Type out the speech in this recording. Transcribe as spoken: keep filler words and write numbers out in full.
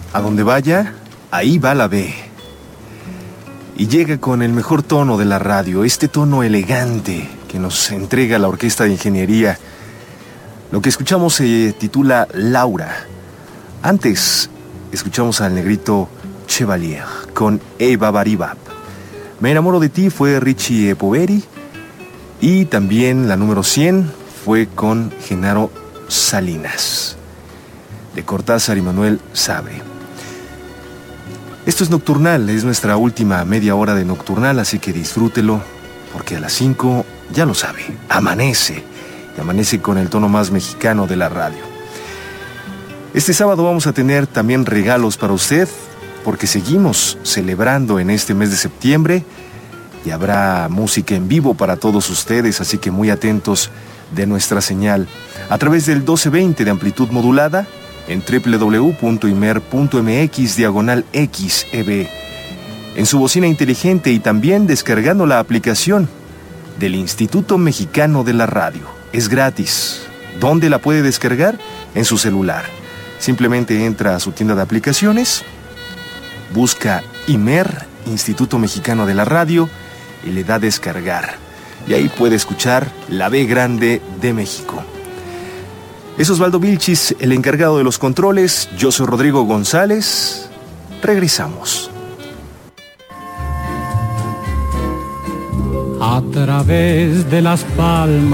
A donde vaya, ahí va la B. Y llega con el mejor tono de la radio, este tono elegante que nos entrega la Orquesta de Ingeniería. Lo que escuchamos se titula Laura. Antes, escuchamos al negrito Chevalier con Eva Baribab. Me enamoro de ti fue Richie Poveri. Y también la número cien fue con Genaro Salinas, de Cortázar y Manuel Sabre. Esto es Nocturnal, es nuestra última media hora de Nocturnal, así que disfrútelo, porque a las cinco, ya lo sabe, amanece, y amanece con el tono más mexicano de la radio. Este sábado vamos a tener también regalos para usted, porque seguimos celebrando en este mes de septiembre, y habrá música en vivo para todos ustedes, así que muy atentos de nuestra señal, a través del doce veinte de amplitud modulada, en doble u doble u doble u punto imer punto eme equis diagonal X E B, en su bocina inteligente y también descargando la aplicación del Instituto Mexicano de la Radio. Es gratis. ¿Dónde la puede descargar? En su celular. Simplemente entra a su tienda de aplicaciones, busca Imer, Instituto Mexicano de la Radio, y le da a descargar. Y ahí puede escuchar la B grande de México. Es Osvaldo Vilchis, el encargado de los controles. Yo soy Rodrigo González. Regresamos. A través de las palmas